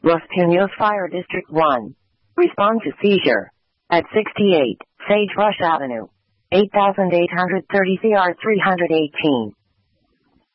Los Pinos Fire District 1. Respond to seizure. At 68, Sagebrush Avenue. 8830 CR 318.